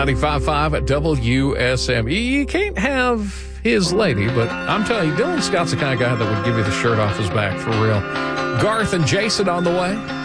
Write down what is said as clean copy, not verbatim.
95.5 at WSM. You can't have his lady, but I'm telling you, Dylan Scott's the kind of guy that would give you the shirt off his back for real. Garth and Jason on the way.